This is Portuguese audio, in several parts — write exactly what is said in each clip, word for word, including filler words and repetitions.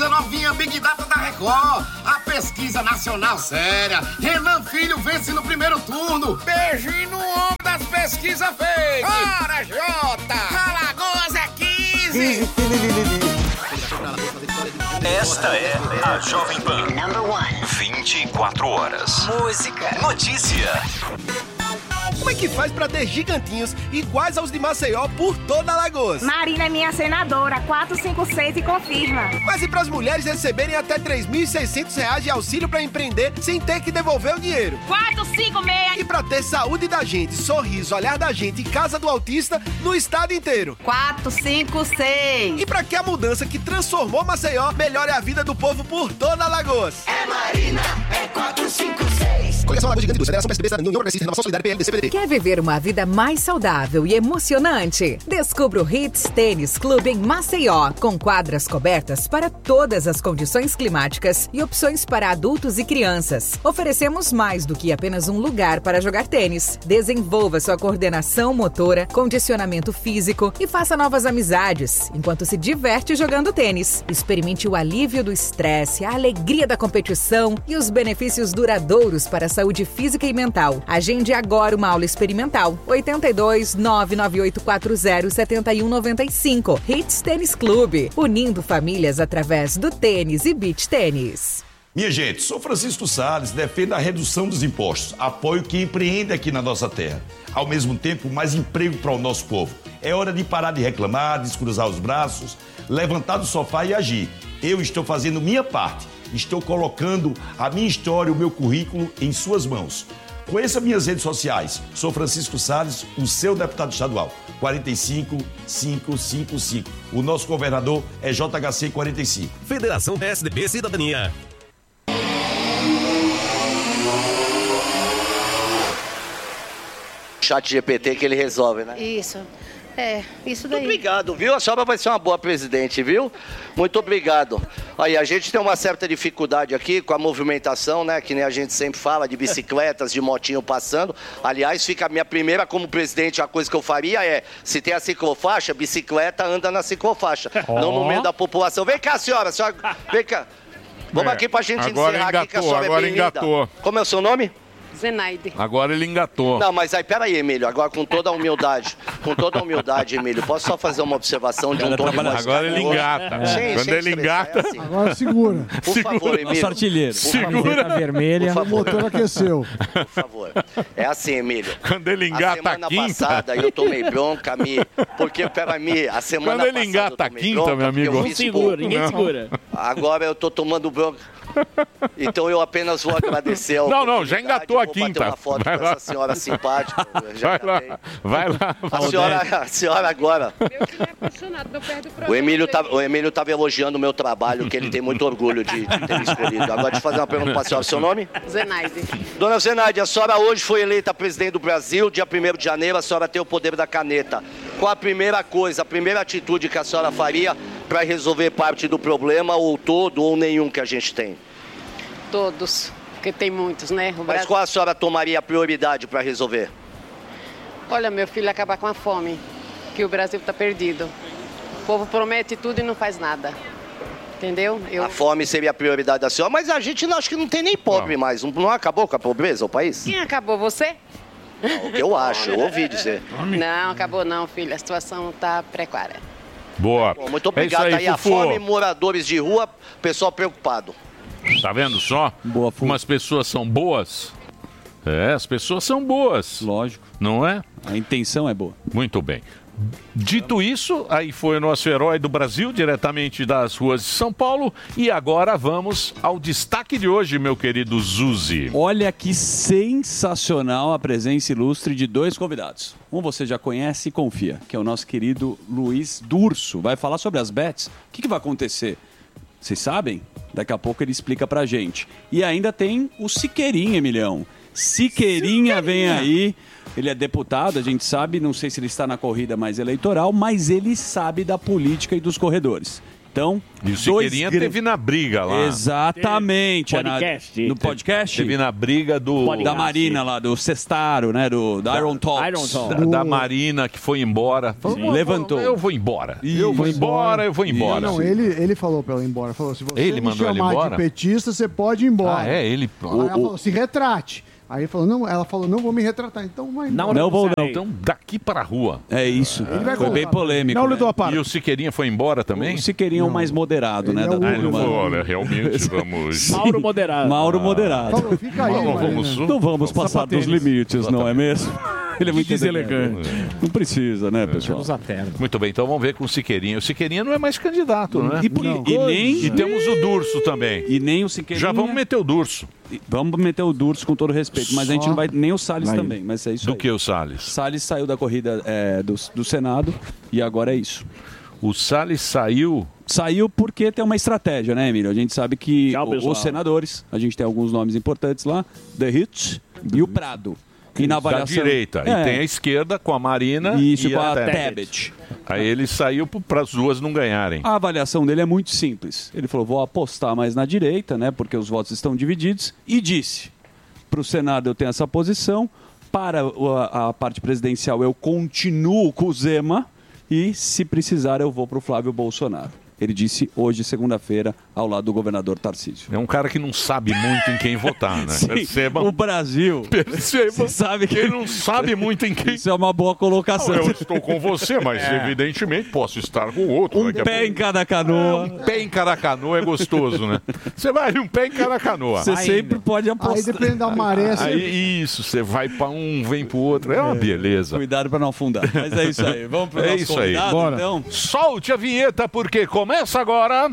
novinha Big Data da Record. A pesquisa nacional séria. Renan Filho vence no primeiro turno. Beijinho no ombro das pesquisas fake. Bora, Jota! Alagoas é quinze. Esta é a Jovem Pan. vinte e quatro horas. Música. Notícia. Como é que faz pra ter gigantinhos iguais aos de Maceió por toda Alagoas? Marina é minha senadora, quatro cinco seis e confirma. Mas e pras mulheres receberem até três mil e seiscentos reais de auxílio pra empreender sem ter que devolver o dinheiro? quatro cinco seis. E pra ter saúde da gente, sorriso, olhar da gente e casa do autista no estado inteiro? quatro cinco seis. E pra que a mudança que transformou Maceió melhore a vida do povo por toda Alagoas? É Marina, é quatro cinco seis. Coligação Alagoas Gigante Indústria, Federação P S D B, União Progressista, Renovação Solidária, P L D C P D D. Quer viver uma vida mais saudável e emocionante? Descubra o Hits Tênis Clube em Maceió, com quadras cobertas para todas as condições climáticas e opções para adultos e crianças. Oferecemos mais do que apenas um lugar para jogar tênis. Desenvolva sua coordenação motora, condicionamento físico e faça novas amizades, enquanto se diverte jogando tênis. Experimente o alívio do estresse, a alegria da competição e os benefícios duradouros para a saúde física e mental. Agende agora uma aula experimental. oito dois nove nove oito quatro zero sete um nove cinco. Hits Tênis Clube, unindo famílias através do tênis e beach tênis. Minha gente, sou Francisco Salles, defendo a redução dos impostos, apoio quem empreende aqui na nossa terra. Ao mesmo tempo, mais emprego para o nosso povo. É hora de parar de reclamar, descruzar os braços, levantar do sofá e agir. Eu estou fazendo minha parte, estou colocando a minha história, o meu currículo em suas mãos. Conheça minhas redes sociais. Sou Francisco Salles, o seu deputado estadual. quarenta e cinco mil quinhentos e cinquenta e cinco. O nosso governador é J H C quarenta e cinco. Federação P S D B Cidadania. Chat G P T que ele resolve, né? Isso. É, isso daí. Muito obrigado, viu? A senhora vai ser uma boa presidente, viu? Muito obrigado. Aí, a gente tem uma certa dificuldade aqui com a movimentação, né? Que nem a gente sempre fala, de bicicletas, de motinho passando. Aliás, fica a minha primeira como presidente, a coisa que eu faria é, se tem a ciclofaixa, bicicleta anda na ciclofaixa, oh. não no meio da população. Vem cá, senhora, senhora vem cá. Vamos é, aqui pra gente agora encerrar engatou, aqui, que a senhora agora é bem-vinda. engatou. Como é o seu nome? Zenaide. Agora ele engatou. Não, mas aí, peraí, Emílio, agora com toda a humildade, com toda a humildade, Emílio, posso só fazer uma observação de um tom de voz? Agora ele engata. É. Sem, Quando sem ele engata... É assim. Agora segura. Por segura. favor, Emílio. Nosso artilheiro. Segura. A vermelha. O motor aqueceu. Por favor. É assim, Emílio. Quando ele engata a, a semana quinta... passada eu tomei bronca, me... Porque, peraí, a semana Quando ele passada engata a quinta, bronca, meu amigo... Não segura, ninguém não. segura. Agora eu tô tomando bronca. Então eu apenas vou agradecer ao Não, não, já engatou a quinta. Uma foto vai com lá. essa senhora simpática. Já vai lá, vai lá. A senhora, a senhora agora. Meu filho é apaixonado, eu perdo o O Emílio tá, o Emílio estava elogiando o meu trabalho, que ele tem muito orgulho de, de ter me escolhido. Agora, deixa eu fazer uma pergunta para a senhora. Seu nome? Zenaide. Dona Zenaide, a senhora hoje foi eleita presidente do Brasil, dia primeiro de janeiro, a senhora tem o poder da caneta. Qual a primeira coisa, a primeira atitude que a senhora faria para resolver parte do problema, ou todo, ou nenhum que a gente tem? Todos, porque tem muitos, né? O Mas Brasil... qual a senhora tomaria a prioridade para resolver? Olha, meu filho, acabar com a fome, que o Brasil está perdido. O povo promete tudo e não faz nada. Entendeu? Eu... A fome seria a prioridade da senhora, mas a gente não, acho que não tem nem pobre não. mais. Não, não acabou com a pobreza o país? Quem acabou? Você? Não, o que eu acho, eu ouvi dizer. Não, acabou não, filho. A situação está precária. Boa. Bom, muito obrigado. É isso aí, aí, a Fufu. fome, moradores de rua, pessoal preocupado. Tá vendo só? Boa, Como as pessoas são boas? É, as pessoas são boas. Lógico. Não é? A intenção é boa. Muito bem. Dito isso, aí foi o nosso herói do Brasil, diretamente das ruas de São Paulo. E agora vamos ao destaque de hoje, meu querido Zuzi. Olha que sensacional a presença ilustre de dois convidados. Um você já conhece e confia, que é o nosso querido Luiz Durso. Vai falar sobre as bets. O que, que vai acontecer? Vocês sabem? Daqui a pouco ele explica pra gente. E ainda tem o Siqueirinha, Emilhão. Siqueirinha, Siqueirinha vem aí. Ele é deputado, a gente sabe, não sei se ele está na corrida mais eleitoral, mas ele sabe da política e dos corredores. Então, E o Siqueirinha gr- teve na briga lá. Exatamente. Teve é na- podcast. no podcast? Teve na briga do... Da Marina lá, do Sestaro, né? Do, da Iron Talks. Da, da Marina que foi embora. Falou, Sim. "Vou- Levantou. Eu vou embora. Ih, eu vou foi embora, eu vou embora. Não, ele, ele falou pra ela ir embora. Falou, se você Ele me mandou ela chamar embora? de petista, você pode ir embora. Ah, é? Ele... Aí ela falou, se retrate. Aí ele falou, não, ela falou, não vou me retratar. Então vai embora. Não, vou não. Então, daqui para a rua. É isso. Ele vai Foi contar. bem polêmico. Não lhe né? dou a parte. E o Siqueirinha foi embora também? O Siqueirinha é o mais moderado, né? é da o único. turma. Olha, realmente vamos... Mauro moderado. Mauro moderado. Falou, fica aí, Não, Marina. vamos- Não vamos passar dos Sapatênis. limites, não é mesmo? Ele é muito Deselegante. deselegante. Não precisa, né, pessoal? Muito bem, então vamos ver com o Siqueirinha. O Siqueirinha não é mais candidato, né? E, por- e nem... E temos o Durso também. E nem o Siqueirinha... Já vamos meter o Durso. Vamos meter o Durso com todo respeito, mas a gente Só- não vai... Nem o Salles Vai. também, mas é isso Do aí. que o Salles? Salles saiu da corrida é, do, do Senado e agora é isso. O Salles saiu... Saiu porque tem uma estratégia, né, Emílio? A gente sabe que o- pessoal. os senadores, a gente tem alguns nomes importantes lá, The Hit e o Prado. E na Da avaliação... direita. É. E tem a esquerda com a Marina Isso, e com a Tebet. Tebet. Aí ele saiu para as duas não ganharem. A avaliação dele é muito simples. Ele falou, vou apostar mais na direita, né, porque os votos estão divididos, e disse, para o Senado eu tenho essa posição, para o- a, a parte presidencial eu continuo com o Zema, e se precisar eu vou para o Flávio Bolsonaro. Ele disse hoje, segunda-feira, ao lado do governador Tarcísio. É um cara que não sabe muito em quem votar, né? Sim, Perceba. o Brasil. Perceba. Você sabe que ele não sabe muito em quem. Isso é uma boa colocação. Não, eu estou com você, mas É. evidentemente posso estar com o outro. Um daqui a pé pouco. em cada canoa. Um pé em cada canoa é gostoso, né? Você vai um pé em cada canoa. Você sempre pode apostar. Aí depende da maré. você- Aí, isso, você vai para um, vem para o outro. É uma beleza. Cuidado para não afundar. Mas é isso aí. Vamos para o É nosso isso aí. convidado, Bora. então. Solte a vinheta, porque começa agora.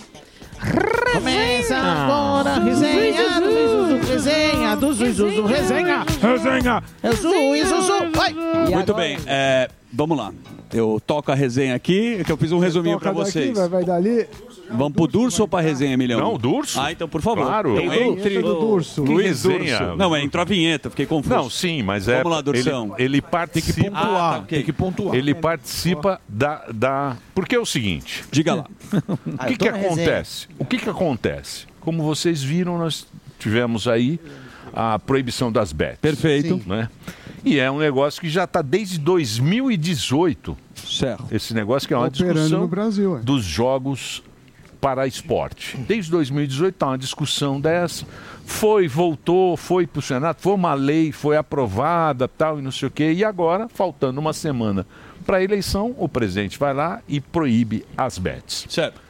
Começa agora a resenha do Zuzu, resenha do Zuzu, resenha, resenha, Zuzu, Zuzu, vai! Muito bem, é, vamos lá. Eu toco a resenha aqui, que eu fiz um resuminho Toca para daqui, vocês. vai, vai dali. Vamos pro Durso ou pra resenha, Emilhão? Não, Durso. Ah, então, por favor. Claro. Então, Tem entre vinheta do Durso. Que Luiz resenha? Durso. Não, é, entrou a vinheta, fiquei confuso. Não, sim, mas é. Vamos lá, Dursão. Ele, ele participa. Tem que pontuar, Ah, tá, ok. Tem que pontuar. Ele participa da, da. Porque é o seguinte. Diga lá. O Ah, que, eu tô que na acontece? O que, que acontece? Como vocês viram, nós tivemos aí a proibição das bets. Perfeito. Né? E é um negócio que já está desde dois mil e dezoito. Certo. Esse negócio que é uma Operando discussão no Brasil, é. dos jogos para esporte. Desde dois mil e dezoito está uma discussão dessa. Foi, voltou, foi para o Senado, foi uma lei, foi aprovada, tal, e não sei o quê. E agora, faltando uma semana para a eleição, o presidente vai lá e proíbe as bets. Certo.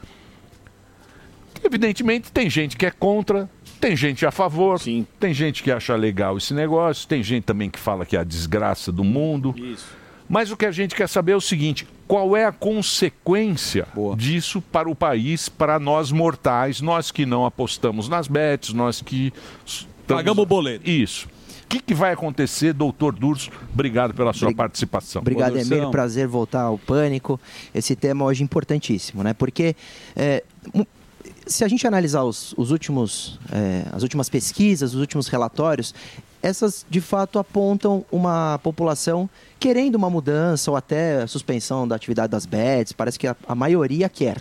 Evidentemente, tem gente que é contra, tem gente a favor, Sim. tem gente que acha legal esse negócio, tem gente também que fala que é a desgraça do mundo. Isso. Mas o que a gente quer saber é o seguinte: qual é a consequência Boa. disso para o país, para nós mortais, nós que não apostamos nas bets, nós que... Estamos... Pagamos o boleto. Isso. O que, que vai acontecer, doutor Durso? Obrigado pela sua participação. Obrigado, Emílio. Prazer voltar ao Pânico. Esse tema hoje é importantíssimo, né? Porque é, se a gente analisar os, os últimos, é, as últimas pesquisas, os últimos relatórios, essas de fato apontam uma população querendo uma mudança ou até a suspensão da atividade das bets. Parece que a, a maioria quer.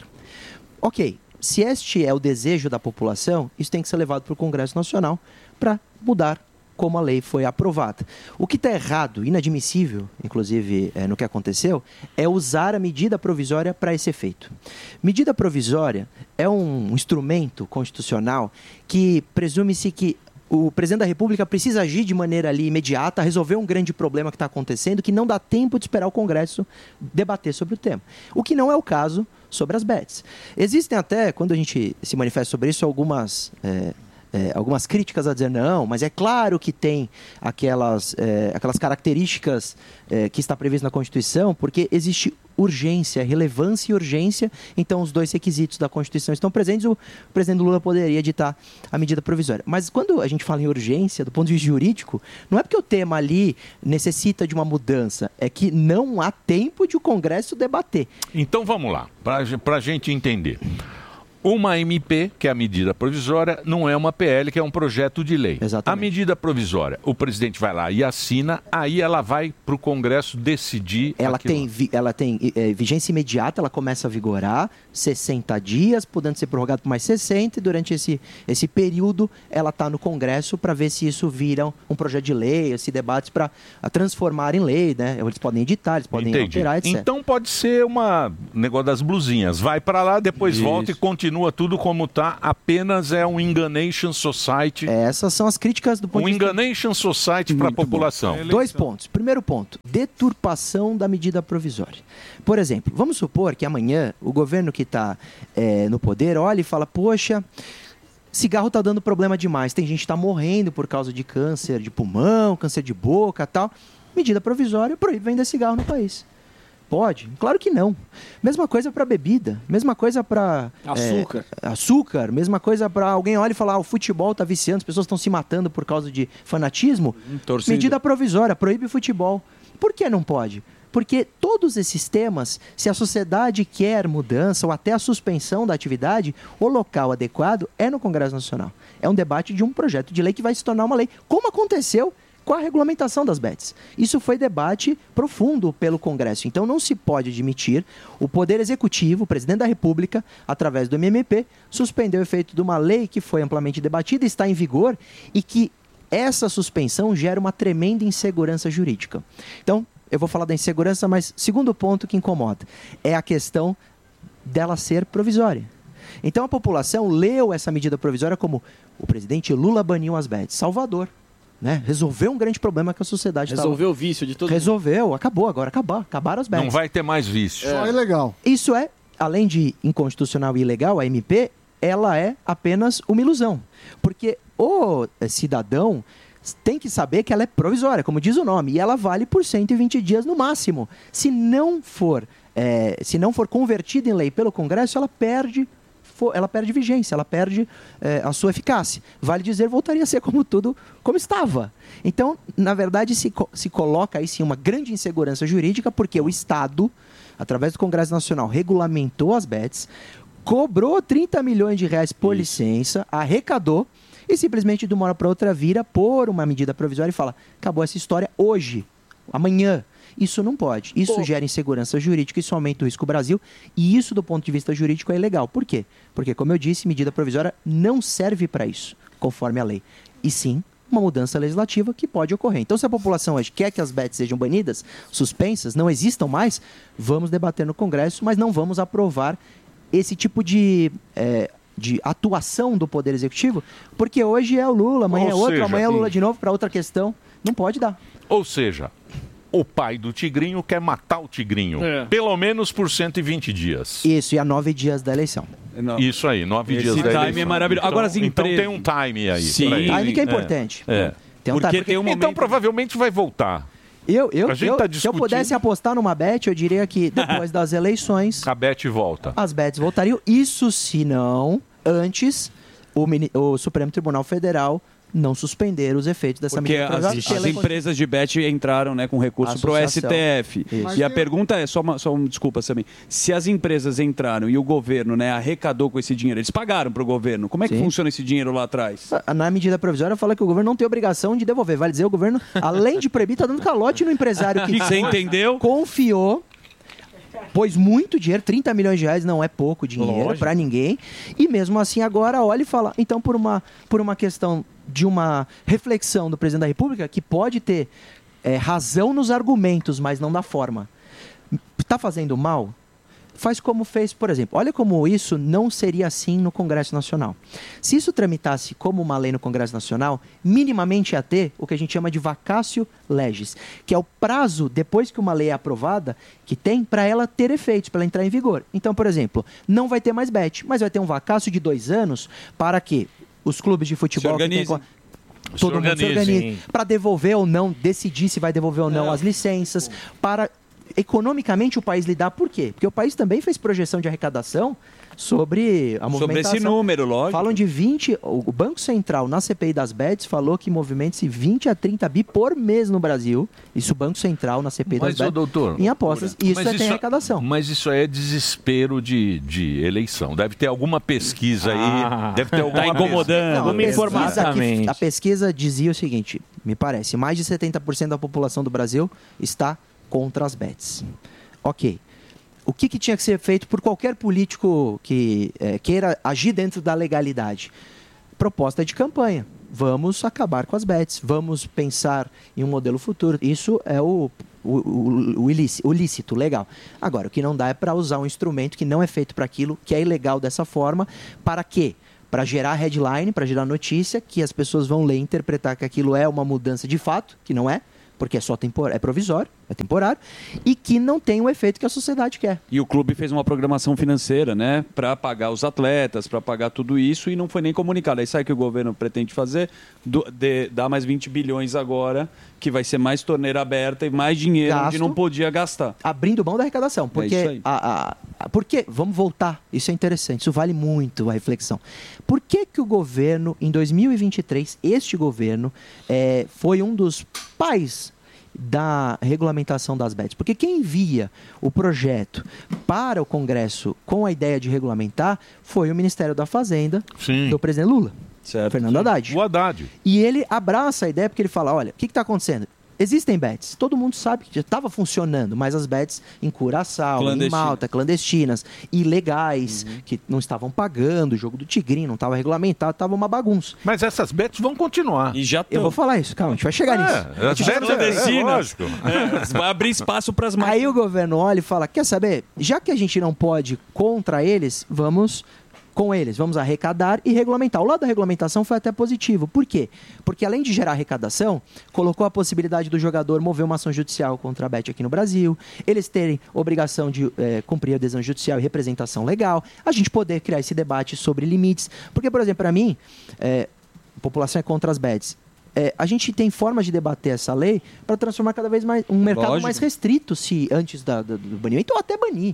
Ok, se este é o desejo da população, isso tem que ser levado para o Congresso Nacional para mudar como a lei foi aprovada. O que está errado, inadmissível, inclusive é, no que aconteceu, é usar a medida provisória para esse efeito. Medida provisória é um instrumento constitucional que presume-se que o presidente da República precisa agir de maneira ali imediata, resolver um grande problema que está acontecendo, que não dá tempo de esperar o Congresso debater sobre o tema. O que não é o caso sobre as bets. Existem até, quando a gente se manifesta sobre isso, algumas... É, É, algumas críticas a dizer não, mas é claro que tem aquelas, é, aquelas características é, que está previsto na Constituição, porque existe urgência, relevância e urgência, então os dois requisitos da Constituição estão presentes, o presidente Lula poderia editar a medida provisória. Mas quando a gente fala em urgência, do ponto de vista jurídico, não é porque o tema ali necessita de uma mudança, é que não há tempo de o Congresso debater. Então vamos lá, para a gente entender. Uma M P, que é a medida provisória, não é uma P L, que é um projeto de lei. Exatamente. A medida provisória, o presidente vai lá e assina, aí ela vai para o Congresso decidir. Ela aquilo. tem, vi- ela tem é, vigência imediata, ela começa a vigorar, sessenta dias, podendo ser prorrogado por mais sessenta, e durante esse, esse período ela está no Congresso para ver se isso vira um projeto de lei, esse debate para transformar em lei, né? Eles podem editar, eles podem Entendi. alterar, etcétera. Então pode ser uma negócio das blusinhas. Vai para lá, depois Isso. volta e continua tudo como tá. Apenas é um Enganation Society. Essas são as críticas do ponto um de vista... Enganation Society para a população. Dois pontos. Primeiro ponto, deturpação da medida provisória. Por exemplo, vamos supor que amanhã o governo que está no poder olha e fala, poxa, cigarro está dando problema demais, tem gente que está morrendo por causa de câncer de pulmão, câncer de boca e tal. Medida provisória proíbe vender cigarro no país. Pode? Claro que não. Mesma coisa para bebida, mesma coisa para Açúcar. É, açúcar, mesma coisa para alguém olhar e falar, ah, o futebol está viciando, as pessoas estão se matando por causa de fanatismo. torcida. Medida provisória, proíbe o futebol. Por que não pode? Porque todos esses temas, se a sociedade quer mudança ou até a suspensão da atividade, o local adequado é no Congresso Nacional. É um debate de um projeto de lei que vai se tornar uma lei, como aconteceu com a regulamentação das bets. Isso foi debate profundo pelo Congresso. Então não se pode admitir o Poder Executivo, o Presidente da República, através do M M P, suspender o efeito de uma lei que foi amplamente debatida, está em vigor e que essa suspensão gera uma tremenda insegurança jurídica. Então, eu vou falar da insegurança, mas segundo ponto que incomoda é a questão dela ser provisória. Então a população leu essa medida provisória como o presidente Lula baniu as bets. Salvador. Né? Resolveu um grande problema que a sociedade Resolveu tava... o vício de todo Resolveu, acabou, agora acabou, acabaram as bets. Não vai ter mais vício. Só é legal. Isso é, além de inconstitucional e ilegal, a M P, ela é apenas uma ilusão. Porque o cidadão tem que saber que ela é provisória, como diz o nome, e ela vale por cento e vinte dias no máximo. Se não for, é, se não for convertida em lei pelo Congresso, ela perde ela perde vigência, ela perde é, a sua eficácia. Vale dizer, voltaria a ser como tudo, como estava. Então, na verdade, se, se coloca aí sim uma grande insegurança jurídica, porque o Estado, através do Congresso Nacional, regulamentou as bets, cobrou trinta milhões de reais por Isso. licença, arrecadou, e simplesmente de uma hora para outra vira por uma medida provisória e fala, acabou essa história hoje, amanhã. Isso não pode. Isso Pô. gera insegurança jurídica, isso aumenta o risco Brasil, e isso, do ponto de vista jurídico, é ilegal. Por quê? Porque, como eu disse, medida provisória não serve para isso, conforme a lei. E sim, uma mudança legislativa que pode ocorrer. Então, se a população hoje quer que as bets sejam banidas, suspensas, não existam mais, vamos debater no Congresso, mas não vamos aprovar esse tipo de... É, de atuação do Poder Executivo, porque hoje é o Lula, amanhã Ou é outro, seja, amanhã é o Lula de novo para outra questão. Não pode dar. Ou seja, o pai do Tigrinho quer matar o Tigrinho, é. pelo menos por cento e vinte dias. Isso, e a nove dias da eleição. Não. Isso aí, nove Esse dias da eleição. Esse time é maravilhoso. Então, Agora as empresas... então tem um time aí. Sim. Time que é importante. É. é. Tem um porque time, porque... tem um momento... Então provavelmente vai voltar. Eu, eu, a gente eu tá se eu discutindo... pudesse apostar numa bet, eu diria que depois das eleições... A bet volta. As bets voltariam. Isso se não, antes, o, mini... o Supremo Tribunal Federal não suspender os efeitos dessa Porque medida. Porque as, as empresas de bet entraram, né, com recurso para o S T F. Isso. E a pergunta é, só uma, só uma desculpa, Samir, se as empresas entraram e o governo, né, arrecadou com esse dinheiro, eles pagaram para o governo, como é que Sim. funciona esse dinheiro lá atrás? Na medida provisória fala que o governo não tem obrigação de devolver. Vale dizer, o governo, além de proibir, está dando calote no empresário que Você entendeu? Confiou, pôs muito dinheiro, trinta milhões de reais não é pouco dinheiro para ninguém, e mesmo assim agora olha e fala, então por uma, por uma questão de uma reflexão do presidente da República, que pode ter é, razão nos argumentos, mas não na forma. Está fazendo mal? Faz como fez, por exemplo. Olha como isso não seria assim no Congresso Nacional. Se isso tramitasse como uma lei no Congresso Nacional, minimamente ia ter o que a gente chama de vacatio legis, que é o prazo, depois que uma lei é aprovada, que tem para ela ter efeitos, para ela entrar em vigor. Então, por exemplo, não vai ter mais bet, mas vai ter um vacatio de dois anos para que os clubes de futebol... Se organizem. Todo mundo se organize para devolver ou não, decidir se vai devolver ou não é. as licenças, para economicamente o país lidar. Por quê? Porque o país também fez projeção de arrecadação sobre a movimentação. Sobre esse número, lógico. Falam de vinte... O Banco Central, na C P I das bets, falou que movimenta-se vinte a trinta bi por mês no Brasil. Isso o Banco Central, na C P I Mas, das ô, bets, doutor, em apostas. E isso mas é tem arrecadação. Mas isso aí é desespero de, de eleição. Deve ter alguma pesquisa aí. Ah, deve ter alguma tá incomodando. pesquisa. Não, a pesquisa que- A pesquisa dizia o seguinte, me parece, mais de setenta por cento da população do Brasil está contra as bets. Ok. O que, que tinha que ser feito por qualquer político que eh, queira agir dentro da legalidade? Proposta de campanha. Vamos acabar com as bets, vamos pensar em um modelo futuro. Isso é o, o, o, o, ilícito, o lícito, legal. Agora, o que não dá é para usar um instrumento que não é feito para aquilo, que é ilegal dessa forma. Para quê? Para gerar headline, para gerar notícia, que as pessoas vão ler e interpretar que aquilo é uma mudança de fato, que não é, porque é só tempor... é provisório, é temporário, e que não tem o efeito que a sociedade quer. E o clube fez uma programação financeira, né? Para pagar os atletas, para pagar tudo isso, e não foi nem comunicado. Aí sabe o que o governo pretende fazer? Do, de, dar mais vinte bilhões agora, que vai ser mais torneira aberta e mais dinheiro Gasto. onde não podia gastar. Abrindo mão da arrecadação. Porque, É isso aí. a, a, a, porque vamos voltar, isso é interessante, isso vale muito a reflexão. Por que, que o governo, em dois mil e vinte e três, este governo, é, foi um dos pais da regulamentação das bets? Porque quem envia o projeto para o Congresso com a ideia de regulamentar foi o Ministério da Fazenda Sim. do presidente Lula, certo. Fernando Haddad. O Haddad. E ele abraça a ideia porque ele fala, olha, o que está acontecendo? Existem bets, todo mundo sabe que já estava funcionando, mas as bets em Curaçao, em Clandestinas. Malta, clandestinas, ilegais, que não estavam pagando, o jogo do Tigrinho não estava regulamentado, estava uma bagunça. Mas essas bets vão continuar. E já Eu vou falar isso, calma, a gente vai chegar É, nisso. as A gente vai- bets é- é lógico. É, vai abrir espaço para as Aí o governo olha e fala, quer saber, já que a gente não pode contra eles, vamos com eles, vamos arrecadar e regulamentar. O lado da regulamentação foi até positivo. Por quê? Porque além de gerar arrecadação, colocou a possibilidade do jogador mover uma ação judicial contra a Bet aqui no Brasil, eles terem obrigação de eh, cumprir a adesão judicial e representação legal, a gente poder criar esse debate sobre limites. Porque, por exemplo, para mim, eh, a população é contra as bets. É, a gente tem formas de debater essa lei para transformar cada vez mais um mercado Lógico. mais restrito, se antes da, da- do banimento, ou até banir.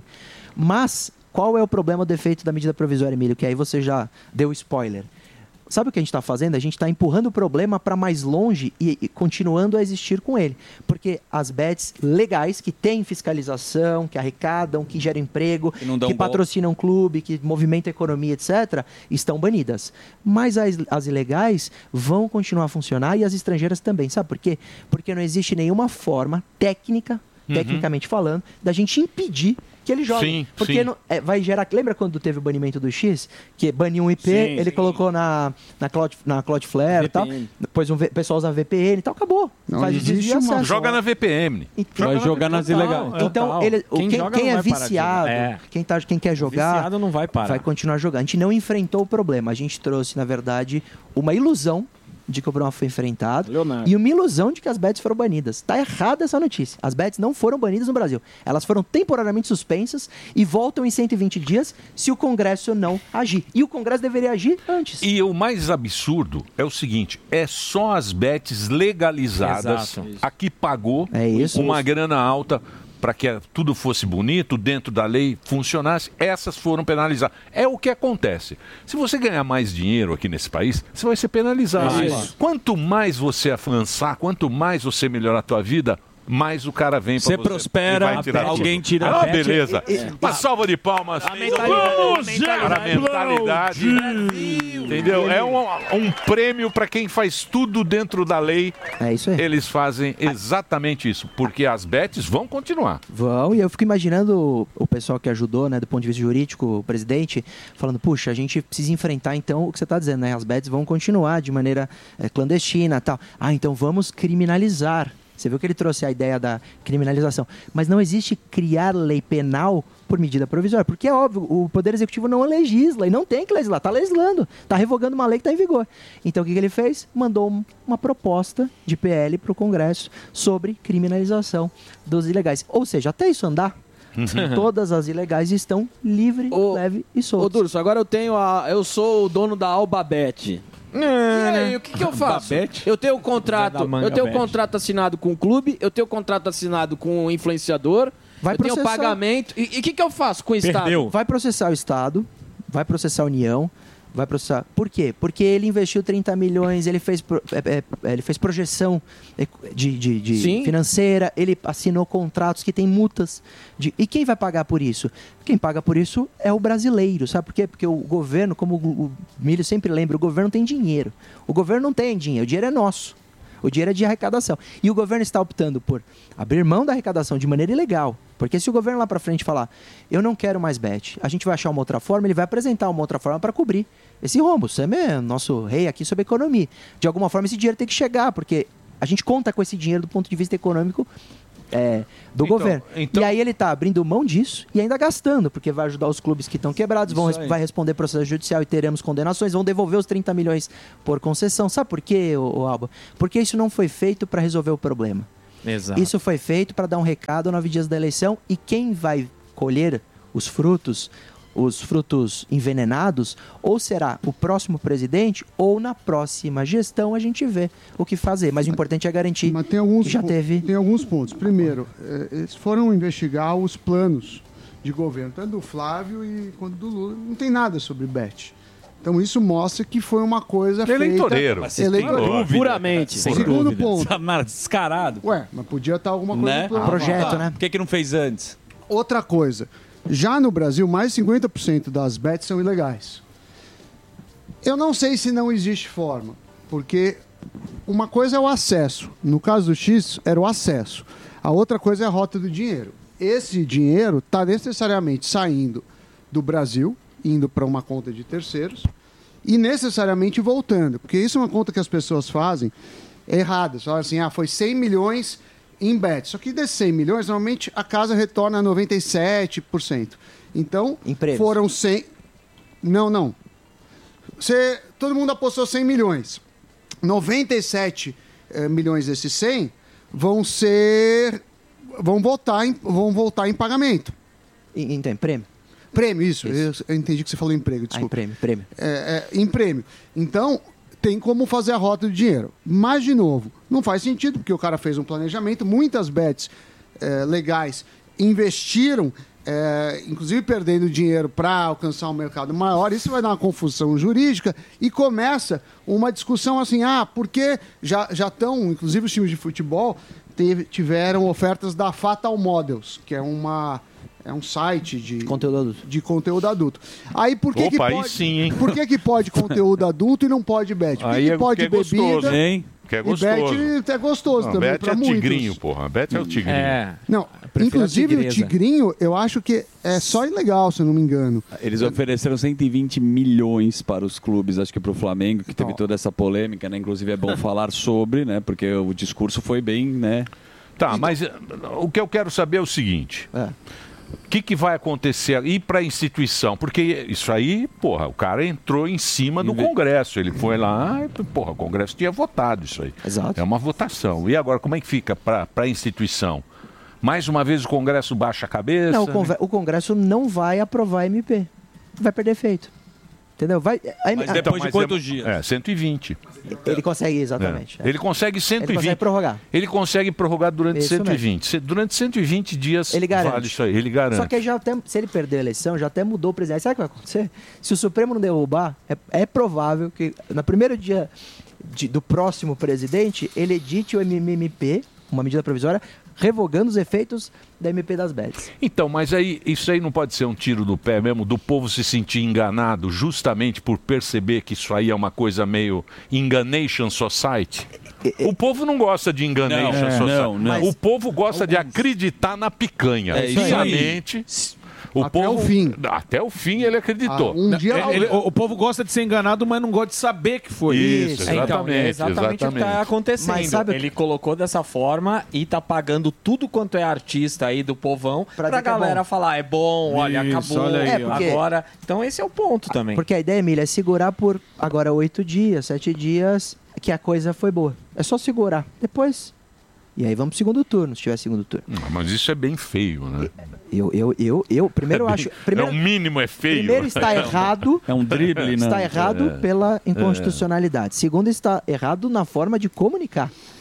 Mas qual é o problema, o defeito da medida provisória, Emílio? Que aí você já deu spoiler. Sabe o que a gente está fazendo? A gente está empurrando o problema para mais longe e, e continuando a existir com ele. Porque as bets legais, que têm fiscalização, que arrecadam, que geram emprego, Que não dão que golpe. patrocinam clube, que movimentam a economia, etcétera, estão banidas. Mas as, as ilegais vão continuar a funcionar e as estrangeiras também. Sabe por quê? Porque não existe nenhuma forma técnica, Uhum. tecnicamente falando, da gente impedir que ele jogue. Sim, Porque sim. não- é, vai gerar... Lembra quando teve o banimento do X? Que baniu um I P, Sim, ele sim. colocou na, na, Cloud, na Cloudflare e tal. V P N. Depois um V- o pessoal usa V P N e tal, acabou. Não Faz existe desvio de uma- acesso. Joga na V P N. Então- Vai jogar nas ilegais. Então, Total. ele, o- Quem quem, joga quem não é vai parar de viciado, jogar. É. quem, tá, quem quer jogar, Viciado não vai parar. vai continuar jogando. A gente não enfrentou o problema. A gente trouxe, na verdade, uma ilusão de que o problema foi enfrentado Leonardo. e uma ilusão de que as bets foram banidas. Tá errada essa notícia. As bets não foram banidas no Brasil. Elas foram temporariamente suspensas e voltam em cento e vinte dias se o Congresso não agir. E o Congresso deveria agir antes. E o mais absurdo é o seguinte: é só as bets legalizadas, Exato. a que pagou É isso. uma grana alta para que tudo fosse bonito, dentro da lei funcionasse, essas foram penalizadas. É o que acontece. Se você ganhar mais dinheiro aqui nesse país, você vai ser penalizado. Isso. Quanto mais você avançar, quanto mais você melhorar a tua vida, mais o cara vem pra Você você. prospera, e vai tirar alguém tudo. tira Ah, a bet. beleza. E- e- Uma salva de palmas. Vamos, Para a mentalidade. Entendeu? É um, um prêmio para quem faz tudo dentro da lei. É isso aí. Eles fazem exatamente isso, porque as bets vão continuar. Vão, e eu fico imaginando o, o pessoal que ajudou, né, do ponto de vista jurídico, o presidente, falando, puxa, a gente precisa enfrentar, então, o que você está dizendo, né? As bets vão continuar de maneira eh, clandestina e tal. Ah, então vamos criminalizar. Você viu que ele trouxe a ideia da criminalização. Mas não existe criar lei penal por medida provisória, porque é óbvio, o Poder Executivo não legisla, e não tem que legislar, está legislando, está revogando uma lei que está em vigor. Então o que, que ele fez? Mandou um- uma proposta de P L para o Congresso sobre criminalização dos ilegais. Ou seja, até isso andar, todas as ilegais estão livre, leve e Ô, soltas. Durso, agora eu tenho a. Eu sou o dono da Albabet. E aí, o que, que eu faço? Babete? Eu tenho um contrato, Da manga eu tenho um bet. contrato assinado com o clube, eu tenho um contrato assinado com o influenciador, Vai eu tenho processar. pagamento. E o que, que eu faço com o Estado? Vai processar o Estado, vai processar a União, vai processar. Por quê? Porque ele investiu trinta milhões, ele fez, pro- é, é, ele fez projeção de, de- de Sim. financeira, ele assinou contratos que tem multas. de- E quem vai pagar por isso? Quem paga por isso é o brasileiro, sabe por quê? Porque o governo, como o o Milho sempre lembra, o governo tem dinheiro. O governo não tem dinheiro, o dinheiro é nosso. O dinheiro é de arrecadação. E o governo está optando por abrir mão da arrecadação de maneira ilegal. Porque se o governo lá para frente falar, eu não quero mais bet, a gente vai achar uma outra forma, ele vai apresentar uma outra forma para cobrir esse rombo. O Sam é nosso rei aqui sobre economia. De alguma forma esse dinheiro tem que chegar, porque a gente conta com esse dinheiro do ponto de vista econômico é, do Então- governo. então- E aí ele está abrindo mão disso e ainda gastando, porque vai ajudar os clubes que estão quebrados, vão, Isso res- aí. vai responder processo judicial e teremos condenações, vão devolver os trinta milhões por concessão. Sabe por quê, ô, ô Alba? Porque isso não foi feito para resolver o problema. Exato. Isso foi feito para dar um recado a nove dias da eleição e quem vai colher os frutos, os frutos envenenados, ou será o próximo presidente ou na próxima gestão a gente vê o que fazer. Mas o importante é garantir Mas tem alguns, que já po- teve... tem alguns pontos. Primeiro, eh, eles foram investigar os planos de governo, tanto do Flávio e quanto do Lula. Não tem nada sobre bet. Então isso mostra que foi uma coisa Eleitoreiro. feita... Mas vocês têm Eleitoreiro. dúvida? Puramente. Sem Segundo dúvida. ponto. Samara, descarado. Ué, mas podia estar alguma coisa Né? no plano. Projeto, Tá. né? Por que, que não fez antes? Outra coisa. Já no Brasil, mais de cinquenta por cento das bets são ilegais. Eu não sei se não existe forma, porque uma coisa é o acesso. No caso do X, era o acesso. A outra coisa é a rota do dinheiro. Esse dinheiro está necessariamente saindo do Brasil, indo para uma conta de terceiros, e necessariamente voltando. Porque isso é uma conta que as pessoas fazem errada. Falam assim, ah, foi cem milhões em bet. Só que desses cem milhões, normalmente a casa retorna noventa e sete por cento. Então, foram cem... Não, não. Você... Todo mundo apostou cem milhões. noventa e sete eh, milhões desses cem vão ser... Vão voltar em, vão voltar em pagamento. Então, em prêmio? Prêmio, isso. Eu, eu entendi que você falou emprego, desculpa. Ah, em prêmio, prêmio. É, é, em prêmio. Então, tem como fazer a rota do dinheiro. Mas, de novo, não faz sentido, porque o cara fez um planejamento, muitas bets é, legais investiram, é, inclusive perdendo dinheiro para alcançar um mercado maior. Isso vai dar uma confusão jurídica e começa uma discussão assim, ah, porque já já estão, inclusive os times de futebol teve, tiveram ofertas da Fatal Models, que é uma... É um site de conteúdo adulto. De conteúdo adulto. Aí por que Opa, que aí pode, sim, hein? Por que que pode conteúdo adulto e não pode bet? Por que Aí que é pode porque é bebida? gostoso, hein? Que é gostoso. E bet é gostoso Não, também Bet pra é muitos. tigrinho, porra. Bet é o tigrinho. É. Não, prefiro a inclusive o tigresa. tigrinho, eu acho que é só ilegal, se eu não me engano. Eles ofereceram cento e vinte milhões para os clubes, acho que para o Flamengo, que teve toda essa polêmica, né? Inclusive é bom falar sobre, né? Porque o discurso foi bem, né? Tá, mas eh, o que eu quero saber é o seguinte. O que, que vai acontecer aí para a instituição? Porque isso aí, porra, o cara entrou em cima do Congresso. Ele foi lá, e, porra, o Congresso tinha votado isso aí. Exato. É uma votação. E agora, como é que fica para a instituição? Mais uma vez o Congresso baixa a cabeça? Não, o, conve- o Congresso não vai aprovar a M P. Vai perder efeito. Entendeu? Vai, a- Mas a- depois de quantos dias? É, cento e vinte. Ele consegue, exatamente. É. Ele consegue cento e vinte. Ele consegue prorrogar. Ele consegue prorrogar durante Isso cento e vinte. Se- Durante cento e vinte dias Ele garante. vale isso aí. Ele garante. Só que já até, se ele perder a eleição, já até mudou o presidente. Sabe o que vai acontecer? Se o Supremo não derrubar, é, é provável que no primeiro dia de- do próximo presidente, ele edite o M M P, uma medida provisória, revogando os efeitos da M P das bets. Então, mas aí isso aí não pode ser um tiro do pé mesmo, do povo se sentir enganado justamente por perceber que isso aí é uma coisa meio enganation society? O povo não gosta de enganation Não, é, society. não, não. O povo gosta de acreditar na picanha. É isso aí. Justamente. O Até povo, o fim. Até o fim ele acreditou. um Não, dia ele- Ele- o, o povo gosta de ser enganado, mas não gosta de saber que foi. Isso, Então, é exatamente o que está acontecendo. Mas sabe o que- Ele colocou dessa forma e tá pagando tudo quanto é artista aí do povão pra, dizer que é galera bom. falar, é bom, olha, Isso, acabou, olha aí, ó. É, agora... Então esse é o ponto também. Porque a ideia, Emília, é segurar por agora oito dias, sete dias, que a coisa foi boa. É só segurar. Depois. E aí vamos pro segundo turno, se tiver segundo turno. Não, mas isso é bem feio, né? Eu, eu, eu, eu primeiro eu É acho. bem- Primeiro, é o mínimo é feio. Primeiro está errado. É um drible, né? Está errado É. pela inconstitucionalidade. Segundo, está errado na forma de comunicar.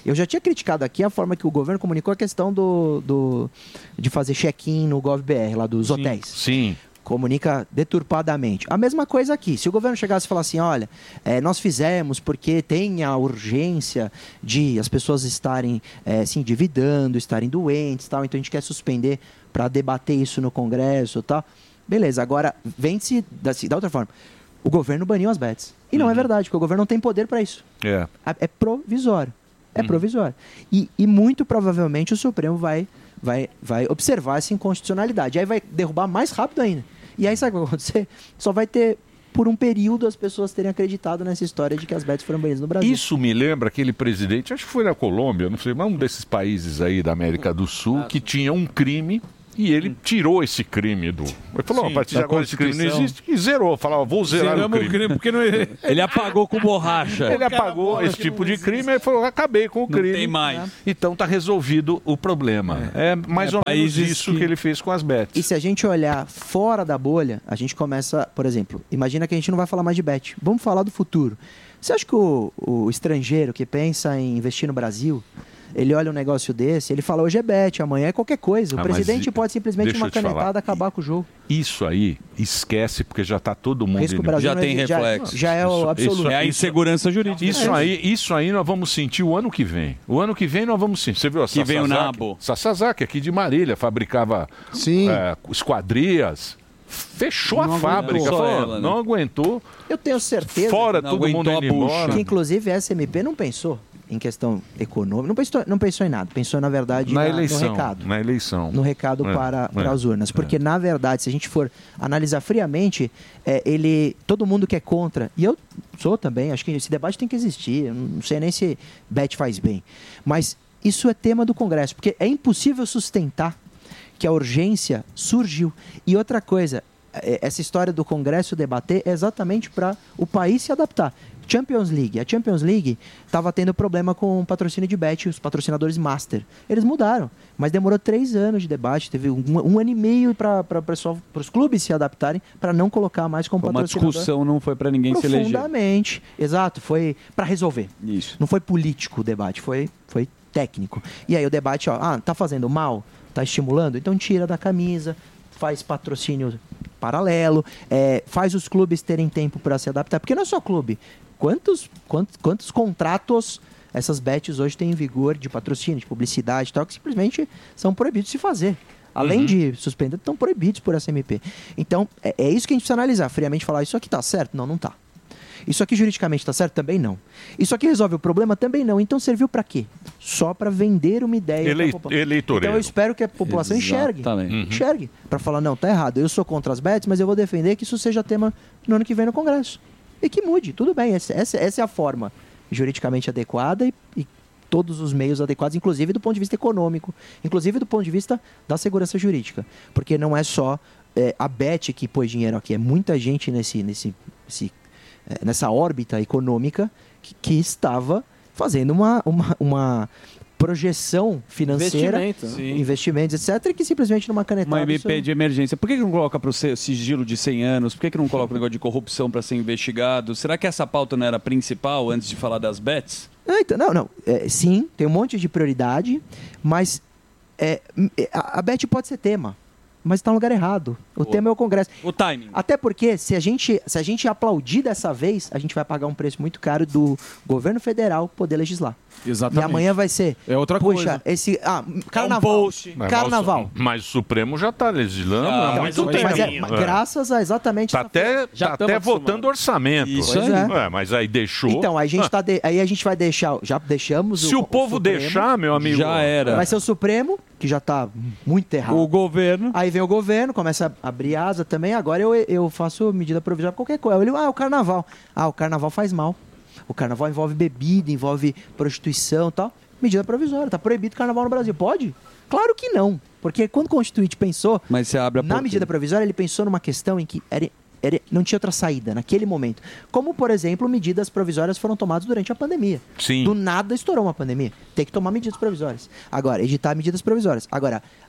Eu já tinha criticado aqui a forma que o governo comunicou a questão do, do de fazer check-in no GovBR, lá dos Sim, hotéis. Sim. Comunica deturpadamente. A mesma coisa aqui. Se o governo chegasse e falasse assim, olha, é, nós fizemos porque tem a urgência de as pessoas estarem é, se endividando, estarem doentes, tal, então a gente quer suspender para debater isso no Congresso, tal. Beleza, agora vende-se da, da outra forma. O governo baniu as bets. E não uhum. é verdade, porque o governo não tem poder para isso. É. É provisório. É uhum. provisório. E, e muito provavelmente o Supremo vai, vai, vai observar essa inconstitucionalidade. Aí vai derrubar mais rápido ainda. E aí sabe o que vai acontecer? Só vai ter, por um período, as pessoas terem acreditado nessa história de que as bets foram banidas no Brasil. Isso me lembra aquele presidente, acho que foi na Colômbia, não sei, mas um desses países aí da América do Sul, que tinha um crime e ele tirou esse crime do... Ele falou, Sim, a partir de da agora esse crime não Constituição. existe, e zerou. Falava, vou zerar Zeramos o crime. o crime, porque não é- Ele apagou com borracha. Ele apagou esse tipo de crime e falou, acabei com o Não crime. tem mais. Então tá resolvido o problema. É, mais É, ou menos países isso que- que... ele fez com as bets. E se a gente olhar fora da bolha, a gente começa, por exemplo, imagina que a gente não vai falar mais de bet. Vamos falar do futuro. Você acha que o, o estrangeiro que pensa em investir no Brasil, ele olha um negócio desse, ele fala, hoje é bet, amanhã é qualquer coisa. O Ah, mas presidente e- pode simplesmente, deixa uma eu te falar. canetada, acabar com o jogo. Isso aí, esquece, porque já está todo mundo... Risco indo- Brasil Já não tem existe, já- reflexo. já é o absoluto. É a insegurança jurídica. Isso, É. aí, isso aí nós vamos sentir o ano que vem. O ano que vem nós vamos sentir. Você viu a Que vem o Sasazaki? nabo. Sasazaki, aqui de Marília, fabricava é, esquadrias. Fechou Não a fábrica. aguentou. Falou, Só ela, né? não aguentou. Eu tenho certeza. Fora todo mundo indo embora. Que inclusive a S M P não pensou em questão econômica, não pensou, não pensou em nada, pensou na verdade Na na- eleição. no recado. Na eleição. No recado É, para, é, para as urnas. Porque, é. na verdade, se a gente for analisar friamente, é, ele, todo mundo que é contra, e eu sou também, acho que esse debate tem que existir, eu não sei nem se bet faz bem, mas isso é tema do Congresso, porque é impossível sustentar que a urgência surgiu. E outra coisa, é, essa história do Congresso debater é exatamente para o país se adaptar. Champions League. A Champions League estava tendo problema com o patrocínio de bet, os patrocinadores master. Eles mudaram, mas demorou três anos de debate, teve um, um ano e meio para os clubes se adaptarem para não colocar mais como Uma patrocinador. discussão não foi para ninguém se eleger. Profundamente. Exato, foi para resolver. Isso. Não foi político o debate, foi, foi técnico. E aí o debate, ó, ah, tá fazendo mal? Tá estimulando? Então tira da camisa, faz patrocínio paralelo, é, faz os clubes terem tempo para se adaptar. Porque não é só clube. Quantos, quantos, quantos contratos essas bets hoje têm em vigor de patrocínio, de publicidade e tal, que simplesmente são proibidos de se fazer. Além Uhum. de suspender, estão proibidos por S M P. Então, é, é isso que a gente precisa analisar. Friamente falar, isso aqui tá certo? Não, não tá. Isso aqui juridicamente tá certo? Também não. Isso aqui resolve o problema? Também não. Então serviu para quê? Só para vender uma ideia. Elei- pra população. eleitoreiro. Então eu espero que a população enxergue. Exatamente. Uhum. Enxergue. Para falar, não, tá errado. Eu sou contra as bets, mas eu vou defender que isso seja tema no ano que vem no Congresso. E que mude. Tudo bem. Essa, essa, essa é a forma juridicamente adequada e, e todos os meios adequados, inclusive do ponto de vista econômico, inclusive do ponto de vista da segurança jurídica. Porque não é só é, a bet que pôs dinheiro aqui, é muita gente nesse, nesse, nesse, é, nessa órbita econômica que, que estava fazendo uma, uma, uma projeção financeira, Investimento, né? Sim. investimentos, etcétera, e que simplesmente numa canetada... Uma M P isso- de emergência. Por que que não coloca para o sigilo de cem anos? Por que que não coloca o negócio de corrupção para ser investigado? Será que essa pauta não era principal antes de falar das bets? Não, então, não, não. É, sim, tem um monte de prioridade, mas é, é, a, a bet pode ser tema, mas está no lugar errado. O tema é o Congresso. O timing. Até porque, se a, gente, se a gente aplaudir dessa vez, a gente vai pagar um preço muito caro do governo federal poder legislar. Exatamente. E amanhã vai ser. É outra puxa, coisa. esse. Ah, carnaval. Mas- Carnaval. Mas, mas o Supremo já está legislando Então, há muito mas tempo. é- mas graças a exatamente. Está até, Já tá tamo até acostumado. votando orçamento. Isso aí. Ué, mas aí deixou. Então, a gente Ah, tá de- aí a gente vai deixar. Já deixamos Se o povo Supremo. deixar, meu amigo, Já era. Vai ser o Supremo, que já tá muito errado. O governo. Aí vem o governo, começa a abrir asa também. Agora eu, eu faço medida provisória pra qualquer coisa. Eu digo, ah, o carnaval. Ah, o carnaval faz mal. O carnaval envolve bebida, envolve prostituição e tal. Medida provisória. Tá proibido o carnaval no Brasil. Pode? Claro que não. Porque quando o Constituinte pensou, Mas você abre a na porta. medida provisória, ele pensou numa questão em que era, era- não tinha outra saída naquele momento. Como, por exemplo, medidas provisórias foram tomadas durante a pandemia. Sim. Do nada estourou uma pandemia. Tem que tomar medidas provisórias. Agora, editar medidas provisórias. Agora,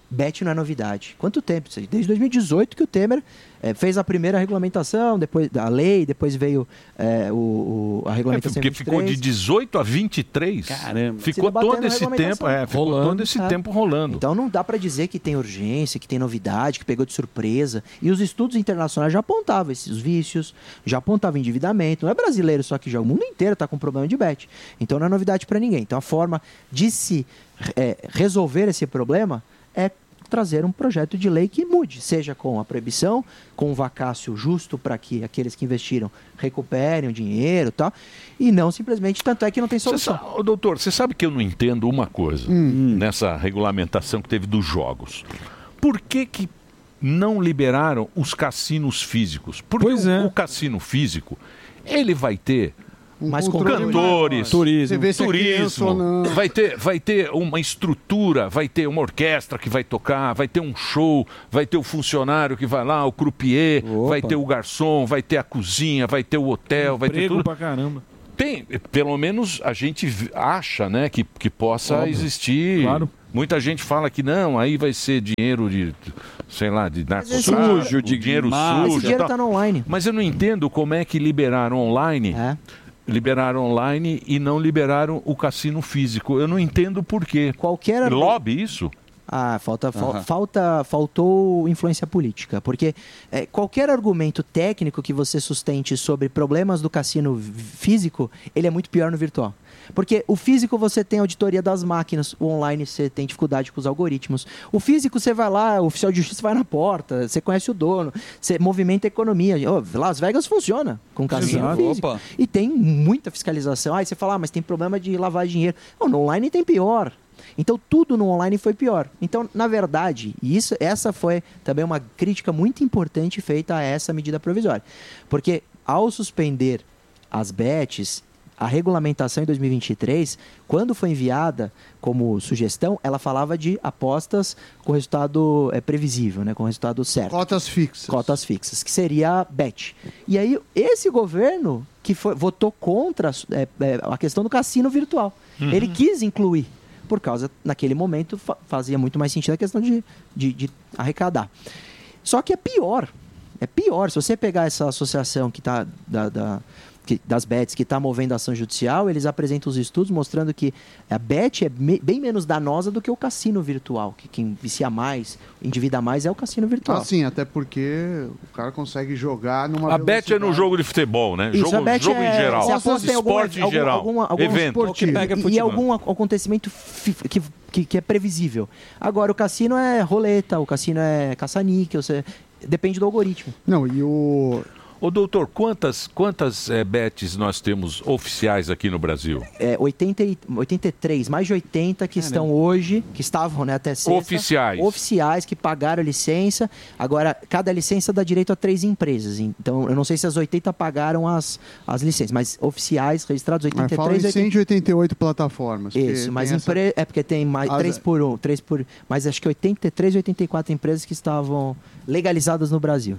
Bet não é novidade. Quanto tempo? Desde dois mil e dezoito que o Temer é, fez a primeira regulamentação, depois a lei, depois veio é, o, o, a regulamentação. É, porque ficou de dezoito a vinte e três. Caramba. Ficou todo esse tempo, é, ficou todo esse É. tempo rolando. Então não dá para dizer que tem urgência, que tem novidade, que pegou de surpresa. E os estudos internacionais já apontavam esses vícios, já apontavam endividamento. Não é brasileiro só que já, o mundo inteiro está com problema de bet. Então não é novidade para ninguém. Então a forma de se é, resolver esse problema é trazer um projeto de lei que mude, seja com a proibição, com um vacácio justo para que aqueles que investiram recuperem o dinheiro e tal, e não simplesmente, tanto é que não tem solução. Cê sabe, ô, doutor, você sabe que eu não entendo uma coisa Hum. nessa regulamentação que teve dos jogos. Por que que não liberaram os cassinos físicos? Porque o, o cassino físico, ele vai ter mais cantores, Você vê se é criança turismo, ou não. vai ter, vai ter uma estrutura, vai ter uma orquestra que vai tocar, vai ter um show, vai ter o funcionário que vai lá, o croupier, vai ter o garçom, vai ter a cozinha, vai ter o hotel, vai ter Emprego tudo. pra caramba. Tem, pelo menos a gente v- acha, né, que, que possa Óbvio. existir. Claro. Muita gente fala que não, aí vai ser dinheiro de, sei lá, de esse narcotráfico, dinheiro- de dinheiro Mas sujo. esse dinheiro e tal. tá no online. Mas eu não entendo como é que liberaram online. Liberaram online e não liberaram o cassino físico. Eu não entendo por quê. Qualquer lobby isso? Ah, falta, fal- Aham. falta, faltou influência política, porque é, qualquer argumento técnico que você sustente sobre problemas do cassino v- físico, ele é muito pior no virtual. Porque o físico você tem auditoria das máquinas, o online você tem dificuldade com os algoritmos. O físico você vai lá, o oficial de justiça vai na porta, você conhece o dono, você movimenta a economia. Ô, Las Vegas funciona com cassino Exato. físico. Opa. E tem muita fiscalização. Aí você fala, ah, mas tem problema de lavar dinheiro. Não, no online tem pior. Então tudo no online foi pior. Então, na verdade, e isso, essa foi também uma crítica muito importante feita a essa medida provisória. Porque ao suspender as bets, a regulamentação em dois mil e vinte e três, quando foi enviada como sugestão, ela falava de apostas com resultado é, previsível, né, com resultado certo. Cotas fixas. Cotas fixas, que seria a bet. E aí, esse governo que foi, votou contra é, é, a questão do cassino virtual, Uhum. ele quis incluir, por causa, naquele momento, fa- fazia muito mais sentido a questão de, de, de arrecadar. Só que é pior. É pior. Se você pegar essa associação que está da, da, que- das bets que está movendo a ação judicial, eles apresentam os estudos mostrando que a bet é me- bem menos danosa do que o cassino virtual. Que quem vicia mais, endivida mais, é o cassino virtual. Assim, até porque o cara consegue jogar numa A bet é no jogo de futebol, né? Isso, jogo a bet jogo é, em geral. você aposta em alguma- Esporte em algum- geral. alguma- algum Evento. esportivo. E, e algum ac- acontecimento fi- que, que, que é previsível. Agora, o cassino é roleta, o cassino é caça-níquel, você... depende do algoritmo. Não, e o... Ô, doutor, quantas, quantas eh, bets nós temos oficiais aqui no Brasil? É, oitenta e, oitenta e três, mais de oitenta que estão hoje, que estavam, né, até sexta. Oficiais. Oficiais, que pagaram licença. Agora, cada licença dá direito a três empresas. Então, eu não sei se as oitenta pagaram as, as licenças, mas oficiais registrados Mas oitenta e fala três. em cento e oitenta e oito plataformas. porque Isso, mas tem essa- empre... é porque tem mais As- três por um, três por, mas acho que oitenta e três e oitenta e quatro empresas que estavam legalizadas no Brasil.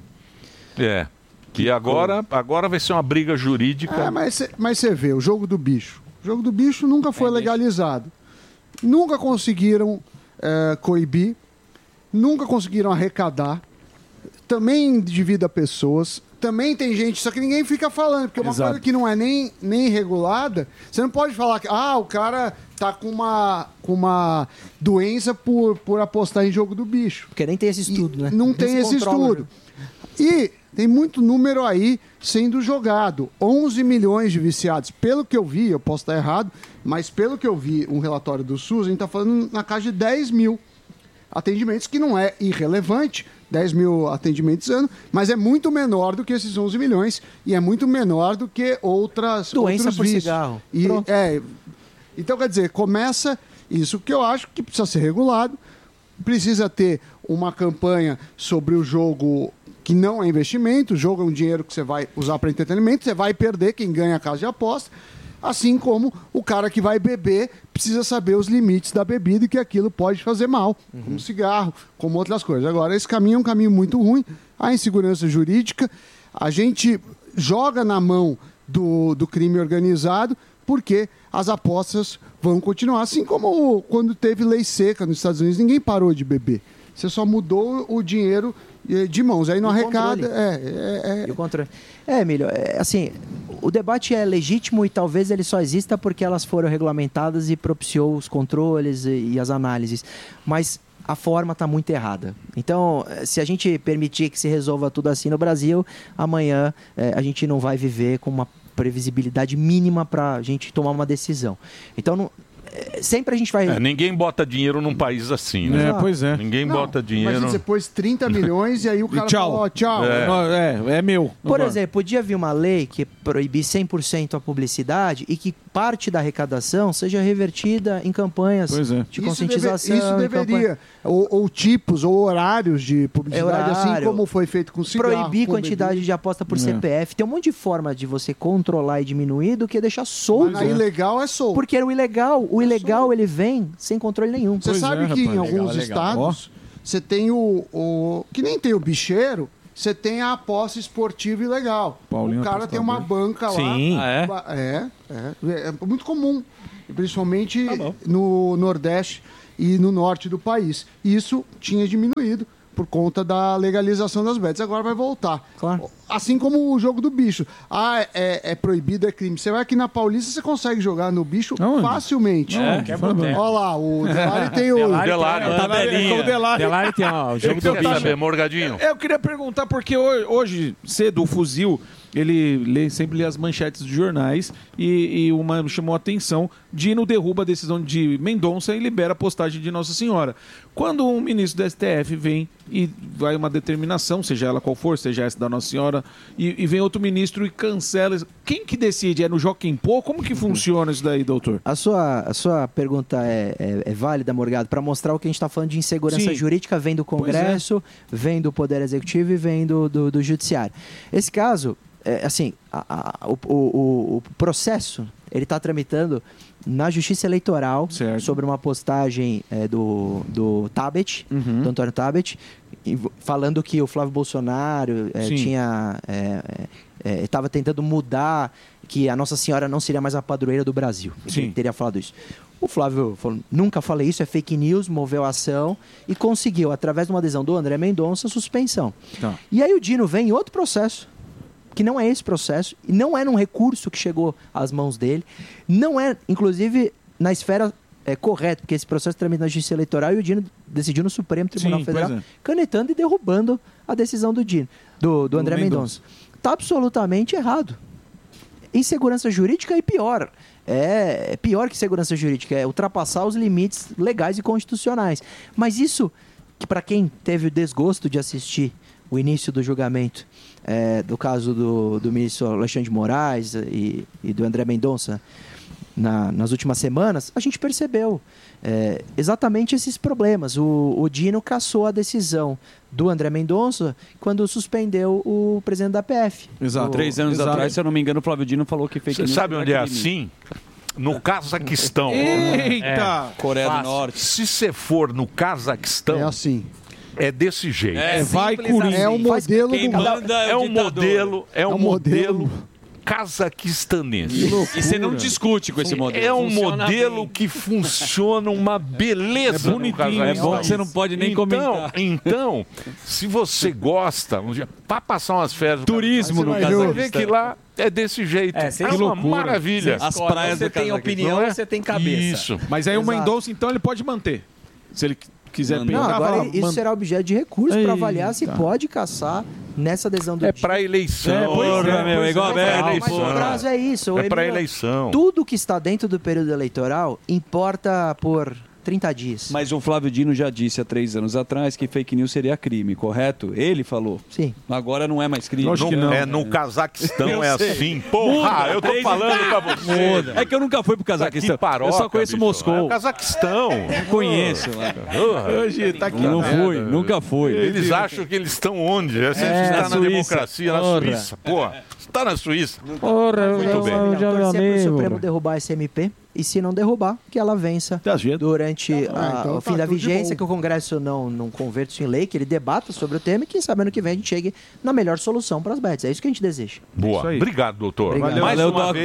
É. E agora, agora vai ser uma briga jurídica. É, mas cê- mas você vê, o jogo do bicho. O jogo do bicho nunca foi legalizado. Nunca conseguiram é, coibir. Nunca conseguiram arrecadar. Também endivida pessoas. Também tem gente, só que ninguém fica falando, porque uma Exato. coisa que não é nem, nem regulada, você não pode falar que ah, o cara tá com uma, com uma doença por, por apostar em jogo do bicho. Porque nem tem esse estudo, né? Não Nem tem se esse controla, estudo. E tem muito número aí sendo jogado. onze milhões de viciados. Pelo que eu vi, eu posso estar errado, mas pelo que eu vi, um relatório do SUS, a gente está falando na casa de dez mil atendimentos, que não é irrelevante, dez mil atendimentos ano, mas é muito menor do que esses onze milhões e é muito menor do que outras Doença outros por vícios. cigarro. E, Pronto. é, então, quer dizer, começa isso que eu acho que precisa ser regulado, precisa ter uma campanha sobre o jogo que não é investimento, o jogo é um dinheiro que você vai usar para entretenimento, você vai perder quem ganha a casa de aposta, assim como o cara que vai beber precisa saber os limites da bebida e que aquilo pode fazer mal, como cigarro, como outras coisas. Agora, esse caminho é um caminho muito ruim, a insegurança jurídica, a gente joga na mão do, do crime organizado, porque as apostas vão continuar, assim como quando teve lei seca nos Estados Unidos, ninguém parou de beber. Você só mudou o dinheiro eh, de mãos. Aí não E o arrecada. controle. É, é, é... E o controle. É, Emílio, é, assim, o debate é legítimo e talvez ele só exista porque elas foram regulamentadas e propiciou os controles e, e as análises. Mas a forma está muito errada. Então, se a gente permitir que se resolva tudo assim no Brasil, amanhã eh, a gente não vai viver com uma previsibilidade mínima para a gente tomar uma decisão. Então, não, eh, sempre a gente vai... É, ninguém bota dinheiro num país assim, né? É, pois é. Ninguém Não, bota dinheiro... Mas você pôs trinta milhões e aí o cara tchau. falou, ó, tchau. É. É, é meu. Por exemplo, podia vir uma lei que proibisse cem por cento a publicidade e que parte da arrecadação seja revertida em campanhas Pois é. de Isso conscientização. deve- isso em deveria. campanha- Ou, ou tipos, ou horários de publicidade, assim Horário. como foi feito com cigarro. Proibir com quantidade bebida. de aposta por É. C P F. Tem um monte de forma de você controlar e diminuir do que deixar solto. Mas a ilegal é solto. Porque o ilegal, o ilegal ele vem sem controle nenhum. Você sabe que em alguns estados você tem o, o. Que nem tem o bicheiro, você tem a aposta esportiva ilegal. Paulinho o cara tem uma banca lá. Sim. Ah, é? É, é. É muito comum. Principalmente Tá no Nordeste e no norte do país. Isso tinha diminuído por conta da legalização das bets. Agora vai voltar. Claro. Assim como o jogo do bicho. Ah, é, é proibido, é crime. Você vai aqui na Paulista, você consegue jogar no bicho facilmente. É, que é boteco. Olha lá, o Delari tem o... Delari, É, tabelinha. o Delari. Delari tem, ó, o jogo Você do quer bicho. saber, Morgadinho? É, eu queria perguntar, porque hoje, hoje cedo, o Fuzil, ele lê, sempre lê as manchetes dos jornais e, e uma me chamou a atenção. Dino derruba a decisão de Mendonça e libera a postagem de Nossa Senhora. Quando um ministro do S T F vem e vai uma determinação, seja ela qual for, seja essa da Nossa Senhora, e, e vem outro ministro e cancela. Quem que decide? É no Joaquim Pô? Como que funciona isso daí, doutor? A sua, a sua pergunta é, é, é válida, Morgado, para mostrar o que a gente está falando de insegurança Sim. jurídica, vem do Congresso, vem do Poder Executivo e vem do, do, do Judiciário. Esse caso, é, assim, a, a, o, o, o processo, ele está tramitando na Justiça Eleitoral sobre uma postagem é, do, do Tabet, Uhum. do Antônio Tabet, inv- falando que o Flávio Bolsonaro é, Sim. tinha... estava tentando mudar, que a Nossa Senhora não seria mais a padroeira do Brasil. Sim. Ele teria falado isso. O Flávio falou, nunca falei isso, é fake news, moveu a ação e conseguiu, através de uma adesão do André Mendonça, suspensão. Tá. E aí o Dino vem em outro processo, que não é esse processo, e não é num recurso que chegou às mãos dele, não é, inclusive, na esfera é, correta, porque esse processo tramita na Justiça Eleitoral e o Dino decidiu no Supremo Tribunal Sim, Federal, pois é. canetando e derrubando a decisão do Dino, do, do André Mendonça. Está absolutamente errado. Insegurança jurídica e pior. É, é pior que segurança jurídica, é ultrapassar os limites legais e constitucionais. Mas isso, que para quem teve o desgosto de assistir o início do julgamento é, do caso do, do ministro Alexandre de Moraes e, e do André Mendonça na, nas últimas semanas, a gente percebeu é, exatamente esses problemas. O, o Dino cassou a decisão do André Mendonça quando suspendeu o presidente da P F. Exato. O- Três anos Exato. atrás, se eu não me engano, o Flávio Dino falou que fake Você news sabe não onde é crime. assim? No Cazaquistão. Eita! Coreia do Fácil. Norte. Se você for no Cazaquistão... É assim. É desse jeito. É, vai simples Coringa. assim. É o modelo Quem do... manda é, É o um ditador. modelo, é um É um modelo. modelo cazaquistanense. E você não discute com esse modelo. É um Funciona modelo bem. que funciona uma beleza. É no bonitinho. É Cazaquistão. bom que você não pode nem então, comentar. Então, se você gosta, um dia, para passar umas férias... Turismo no você vai ver Cazaquistão. que lá é desse jeito. É, É, sem uma loucura. maravilha. As praias Você do tem Cazaquistão, opinião, não é? você tem cabeça. Isso. Mas aí o Exato. Mendonça, então, ele pode manter. Se ele quiser Não, pegar, Não, agora fala, isso man- será objeto de recurso para avaliar se Eita. pode caçar nessa adesão do É Dino. para eleição. É, pois é, Porra, meu, pois igual é. a velha Mas eleição. o prazo é isso. o É para Emílio- eleição. Tudo que está dentro do período eleitoral importa por trinta dias. Mas o Flávio Dino já disse há três anos atrás que fake news seria crime, correto? Ele falou. Sim. Agora não é mais crime. Lógico que No- não. É, no Cazaquistão Eu é sei. assim. Porra, eu tô Três- falando pra você. É que eu nunca fui pro Cazaquistão. Que paroca, eu só conheço bicho. É Moscou. o Cazaquistão. Não conheço. lá. Porra. Hoje tá aqui. Não né? fui, nunca fui. Eles acham que eles estão onde? A gente É, está na na Suíça. democracia, na Porra. Suíça. Pô, está na Suíça. Porra, Muito eu, bem. eu, eu já meu Torcer para o amigo. Supremo derrubar esse M P e, se não derrubar, que ela vença Tá jeito. durante a- então o tá fim da tudo de vigência, bom. que o Congresso não, não converta isso em lei, que ele debata sobre o tema e quem sabe ano que vem a gente chegue na melhor solução para as bets. É isso que a gente deseja. Boa. Isso aí. Obrigado, doutor. Obrigado. Mais Valeu, uma doutor. vez,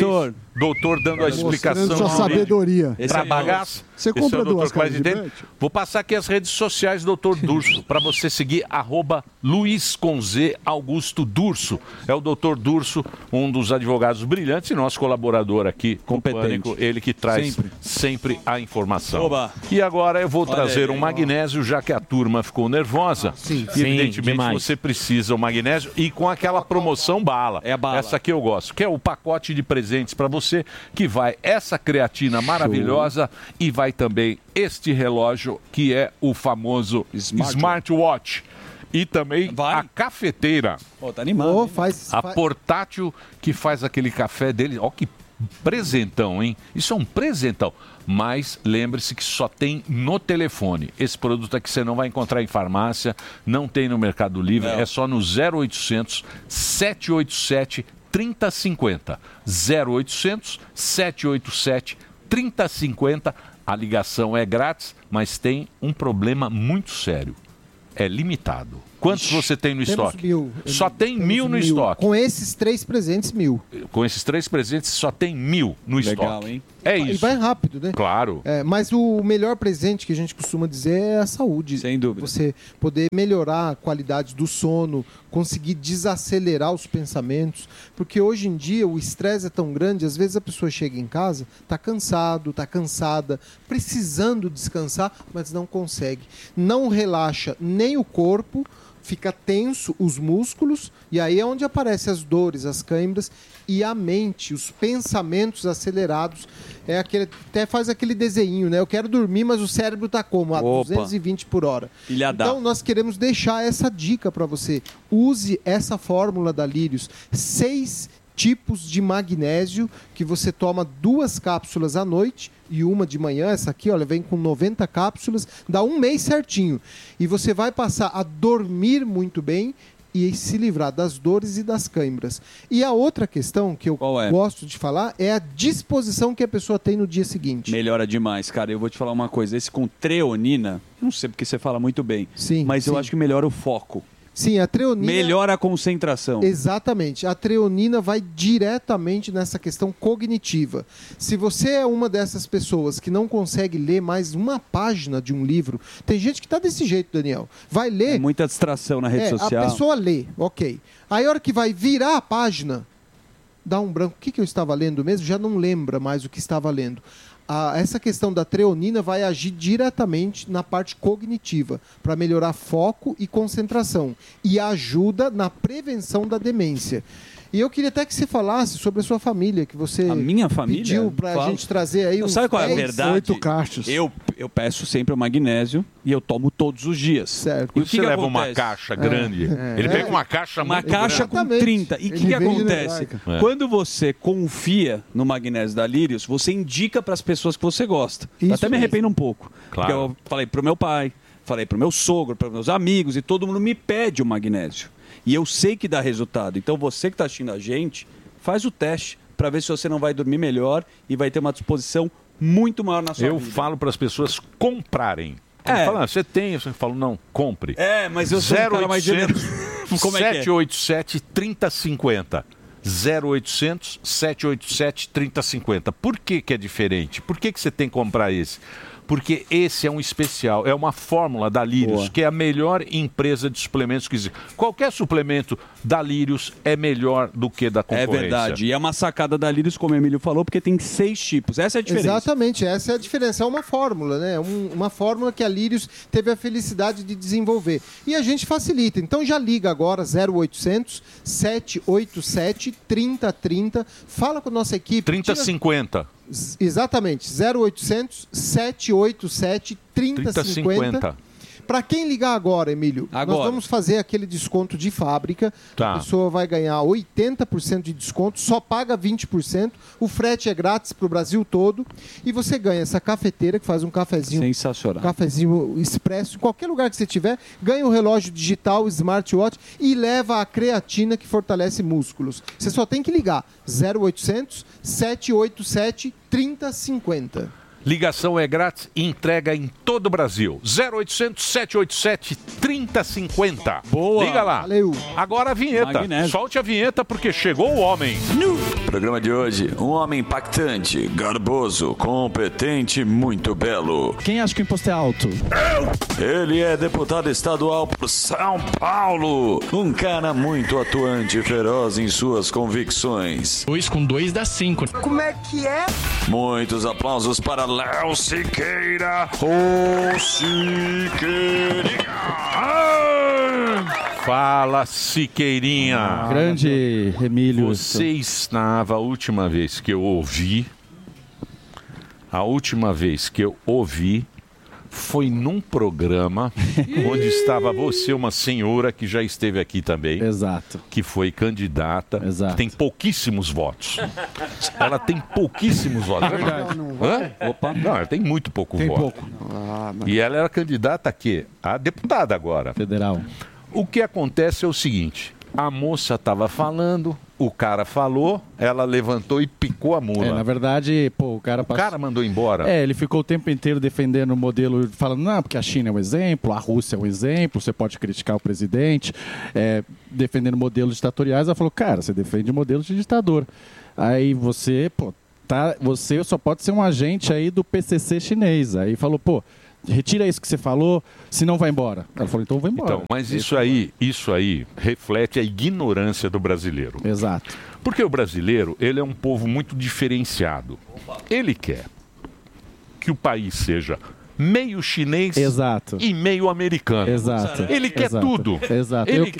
doutor dando a explicação. Mostrando sua sabedoria. Esse Trabagaço. Você compra Esse é o duas doutor Cláudio caras de Dente. Vou passar aqui as redes sociais do doutor Durso, para você seguir, arroba Luiz com Z Augusto Durso. É o doutor Durso, um dos advogados brilhantes e nosso colaborador aqui, competente. Pânico, ele que traz sempre, sempre a informação. Oba. E agora eu vou Olha trazer aí, um magnésio, já que a turma ficou nervosa. Sim, e sim, evidentemente demais. você precisa o magnésio e com aquela promoção bala. É a bala. Essa aqui eu gosto, que é o pacote de presentes para você, que vai essa creatina maravilhosa e vai também este relógio que é o famoso Smart Smartwatch. E também a cafeteira. Pô, tá animado. Oh, faz, a faz... portátil que faz aquele café dele. Ó, que presentão, hein? Isso é um presentão. Mas lembre-se que só tem no telefone. Esse produto aqui você não vai encontrar em farmácia, não tem no Mercado Livre, não. É só no zero oitocentos, sete oito sete, três zero cinco zero. zero oitocentos, sete oito sete, três zero cinco zero. A ligação é grátis, mas tem um problema muito sério. É limitado. Quantos Ixi, você tem no estoque? Mil. Só tem temos mil no mil. estoque. Com esses três presentes, mil. Com esses três presentes, só tem mil no Legal, estoque. Hein? É E isso. vai rápido, né? Claro. É, mas o melhor presente que a gente costuma dizer é a saúde. Sem dúvida. Você poder melhorar a qualidade do sono, conseguir desacelerar os pensamentos. Porque hoje em dia o estresse é tão grande, às vezes a pessoa chega em casa, está cansado, está cansada, precisando descansar, mas não consegue. Não relaxa nem o corpo, fica tenso os músculos, e aí é onde aparecem as dores, as câimbras, e a mente, os pensamentos acelerados. É aquele, até faz aquele desenho, né? Eu quero dormir, mas o cérebro está como? A Opa. duzentos e vinte por hora. Ilhadá. Então nós queremos deixar essa dica para você. Use essa fórmula da Lírios. Seis tipos de magnésio que você toma duas cápsulas à noite e uma de manhã. Essa aqui, olha, vem com noventa cápsulas, dá um mês certinho. E você vai passar a dormir muito bem e se livrar das dores e das câimbras. E a outra questão que eu é? gosto de falar é a disposição que a pessoa tem no dia seguinte. Melhora demais, cara. Eu vou te falar uma coisa. Esse com treonina, eu não sei porque você fala muito bem, sim, mas sim. eu acho que melhora o foco. Sim, a treonina... Melhora a concentração. Exatamente. A treonina vai diretamente nessa questão cognitiva. Se você é uma dessas pessoas que não consegue ler mais uma página de um livro, tem gente que está desse jeito, Daniel. Vai ler... É muita distração na rede é, social. A pessoa lê, ok. Aí a hora que vai virar a página, dá um branco. O que, que eu estava lendo mesmo? Já não lembra mais o que estava lendo. Ah, essa questão da treonina vai agir diretamente na parte cognitiva, para melhorar foco e concentração. E ajuda na prevenção da demência. E eu queria até que você falasse sobre a sua família, que você a minha família pediu para a gente trazer aí Não, uns sabe qual é a dez, verdade? oito caixas. Eu, eu peço sempre o magnésio e eu tomo todos os dias. Certo. E o que você leva uma caixa grande? É. Ele É. pega uma caixa Uma muito caixa grande. com trinta. E o que, Ele que vende acontece? na É. Quando você confia no magnésio da Lírios, você indica para as pessoas que você gosta. Isso Até me mesmo. arrependo um pouco. Claro. Porque eu falei pro meu pai, falei pro meu sogro, para meus amigos, e todo mundo me pede o magnésio. E eu sei que dá resultado. Então você que está assistindo a gente, faz o teste para ver se você não vai dormir melhor e vai ter uma disposição muito maior na sua Eu vida. falo para as pessoas comprarem. É. Fala, você tem? Eu falo, não, compre. É, mas eu sou um cara mais generoso. Como é que é? sete oito sete, três zero cinco zero. zero oitocentos, sete oito sete, três zero cinco zero. Por que que é diferente? Por que que você tem que comprar esse? Porque esse é um especial, é uma fórmula da Lírios, Boa. que é a melhor empresa de suplementos que existe. Qualquer suplemento da Lírios é melhor do que da É concorrência. verdade. E é uma sacada da Lírios, como o Emílio falou, porque tem seis tipos.Essa é a diferença. Exatamente, essa é a diferença. É uma fórmula, né? Um- uma fórmula que a Lírios teve a felicidade de desenvolver. E a gente facilita. Então já liga agora, zero oitocentos, sete oito sete, três zero três zero. Fala com a nossa equipe. trinta tira- cinquenta. Z- Exatamente, zero oitocentos, sete oito sete, três zero cinco zero. Para quem ligar agora, Emílio, Agora. nós vamos fazer aquele desconto de fábrica. Tá. A pessoa vai ganhar oitenta por cento de desconto, só paga vinte por cento. O frete é grátis para o Brasil todo. E você ganha essa cafeteira que faz um cafezinho, Sensacional. cafezinho expresso, em qualquer lugar que você tiver. Ganha um relógio digital, smartwatch e leva a creatina que fortalece músculos. Você só tem que ligar zero oitocentos, sete oito sete, três zero cinco zero. Ligação é grátis e entrega em todo o Brasil. zero oitocentos, sete oito sete, três zero cinco zero. Boa. Liga lá. Valeu. Agora a vinheta. Magnésio. Solte a vinheta porque chegou o homem. No Programa de hoje, um homem impactante, garboso, competente, muito belo. Quem acha que o imposto é alto? Ele é deputado estadual por São Paulo. Um cara muito atuante e feroz em suas convicções. Dois com dois dá cinco. Como é que é? Muitos aplausos para Léo Siqueira. Ô Siqueirinha. Fala, Siqueirinha. Ah, grande Emílio. Você estava, a última vez que eu ouvi, a última vez que eu ouvi foi num programa onde estava você, uma senhora que já esteve aqui também. Exato. Que foi candidata. Exato. Que tem pouquíssimos votos. Ela tem pouquíssimos votos. É verdade. Hã? Opa. Não, ela tem muito pouco Tem voto. pouco. Ah, e ela era candidata a quê? A deputada agora. Federal. O que acontece é o seguinte, a moça estava falando, o cara falou, ela levantou e picou a mula. É, na verdade, pô, o cara O passou... cara mandou embora. É, ele ficou o tempo inteiro defendendo o modelo, falando, não, porque a China é um exemplo, a Rússia é um exemplo, você pode criticar o presidente, é, defendendo modelos ditatoriais. Ela falou, cara, você defende modelos de ditador. Aí você, pô, tá, você só pode ser um agente aí do P C C chinês. Aí falou, pô, retira isso que você falou, senão vai embora. Ela falou, então vai embora. Então, mas isso aí, isso aí reflete a ignorância do brasileiro. Exato. Porque o brasileiro, ele é um povo muito diferenciado. Ele quer que o país seja meio chinês Exato. e meio americano. Exato. Ele quer Exato. tudo. Exato. Ele Eu- quer